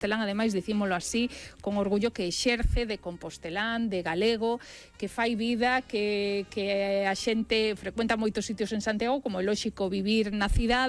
Compostelán, ademais, dicímolo así, con orgullo, que exerce de compostelán, de galego, que fai vida, que a xente frecuenta moitos sitios en Santiago, como é lóxico vivir na cidade,